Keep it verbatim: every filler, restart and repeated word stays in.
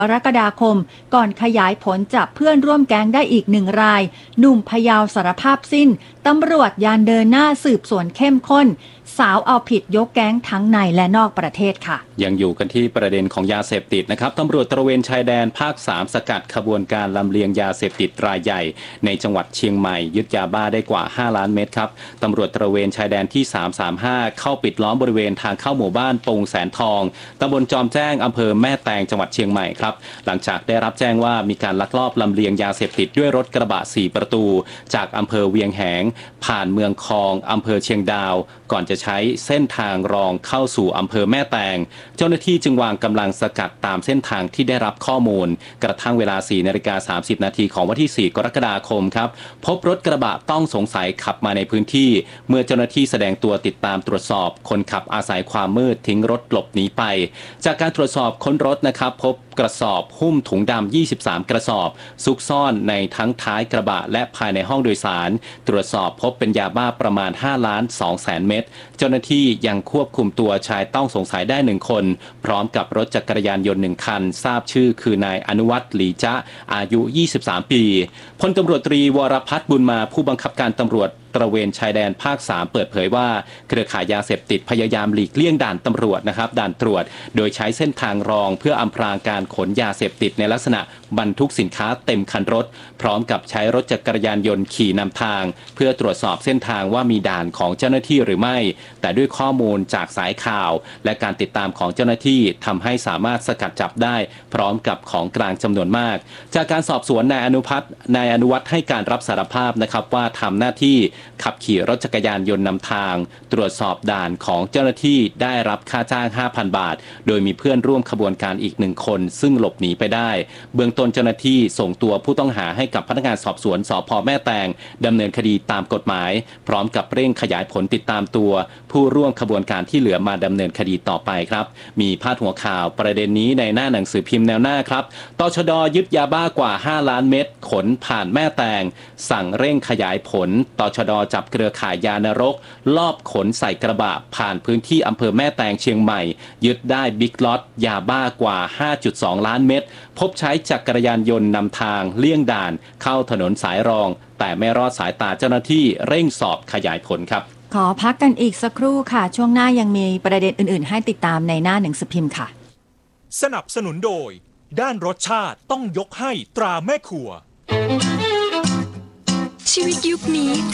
กรกฎาคมก่อนขยายผลจับเพื่อนร่วมแก๊งได้อีกหนึ่งรายหนุ่มพะเยาสารภาพสิ้นตำรวจยานเดินหน้าสืบสวนเข้มข้นสาวเอาผิดยกแก๊งทั้งในและนอกประเทศค่ะยังอยู่กันที่ประเด็นของยาเสพติดนะครับตำรวจตระเวนชายแดนภาคสามสกัดขบวนการลำเลียงยาเสพติดรายใหญ่ในจังหวัดเชียงใหม่ยึดยาบ้าได้กว่าห้าล้านเม็ดครับตำรวจตระเวนชายแดนที่สามสามห้าเข้าปิดล้อมบริเวณทางเข้าหมู่บ้านปงแสนทองตำบลจอมแจ้งอำเภอแม่แตงจังหวัดเชียงใหม่ครับหลังจากได้รับแจ้งว่ามีการลักลอบลำเลียงยาเสพติดด้วยรถกระบะสี่ประตูจากอำเภอเวียงแหงผ่านเมืองคองอำเภอเชียงดาวก่อนจะใช้เส้นทางรองเข้าสู่อำเภอแม่แตงเจ้าหน้าที่จึงวางกำลังสกัดตามเส้นทางที่ได้รับข้อมูลกระทั่งเวลา สี่นาฬิกาสามสิบนาทีของวันที่ สี่กรกฎาคมครับพบรถกระบะต้องสงสัยขับมาในพื้นที่เมื่อเจ้าหน้าที่แสดงตัวติดตามตรวจสอบคนขับอาศัยความมืดทิ้งรถหลบหนีไปจากการตรวจสอบค้นรถนะครับพบกระสอบหุ้มถุงดำยี่สิบสามกระสอบซุกซ่อนในทั้งท้ายกระบะและภายในห้องโดยสารตรวจสอบพบเป็นยาบ้าประมาณห้าล้านสองแสนเม็ดเจ้าหน้าที่ยังควบคุมตัวชายต้องสงสัยได้หนึ่งคนพร้อมกับรถจักรยานยนต์หนึ่งคันทราบชื่อคือนายอนุวัฒน์หลีจ๊ะอายุยี่สิบสามปีพลตำรวจตรีวรพัฒน์บุญมาผู้บังคับการตำรวจตระเวนชายแดนภาคสามเปิดเผยว่าเครือข่ายยาเสพติดพยายามหลีกเลี่ยงด่านตำรวจนะครับด่านตรวจโดยใช้เส้นทางรองเพื่ออำพรางการขนยาเสพติดในลักษณะบรรทุกสินค้าเต็มคันรถพร้อมกับใช้รถจักรยานยนต์ขี่นำทางเพื่อตรวจสอบเส้นทางว่ามีด่านของเจ้าหน้าที่หรือไม่แต่ด้วยข้อมูลจากสายข่าวและการติดตามของเจ้าหน้าที่ทำให้สามารถสกัดจับได้พร้อมกับของกลางจำนวนมากจากการสอบสวนนายอนุพัฒน์นายอนุวัฒน์ให้การรับสารภาพนะครับว่าทำหน้าที่ขับขี่รถจักรยานยนต์นำทางตรวจสอบด่านของเจ้าหน้าที่ได้รับค่าจ้าง ห้าพัน บาทโดยมีเพื่อนร่วมขบวนการอีกหนึ่งคนซึ่งหลบหนีไปได้เบื้องต้นเจ้าหน้าที่ส่งตัวผู้ต้องหาให้กับพนักงานสอบสวนสภ.แม่แตงดำเนินคดีตามกฎหมายพร้อมกับเร่งขยายผลติดตามตัวผู้ร่วมขบวนการที่เหลือมาดำเนินคดีต่อไปครับมีพาดหัวข่าวประเด็นนี้ในหน้าหนังสือพิมพ์แนวหน้าครับตชด.ยึดยาบ้ากว่าห้าล้านเม็ดขนผ่านแม่แตงสั่งเร่งขยายผลตชด.จับเครือข่ายยานรกลอบขนใส่กระบะผ่านพื้นที่อำเภอแม่แตงเชียงใหม่ยึดได้บิ๊กล็อตยาบ้ากว่า ห้าจุดสอง ล้านเม็ดพบใช้จักรยานยนต์นำทางเลี่ยงด่านเข้าถนนสายรองแต่ไม่รอดสายตาเจ้าหน้าที่เร่งสอบขยายผลครับขอพักกันอีกสักครู่ค่ะช่วงหน้ายังมีประเด็นอื่นๆให้ติดตามในหน้าหนังสือพิมพ์ค่ะสนับสนุนโดยด้านรสชาติต้องยกให้ตราแม่ครัวชีวิตยุคนี้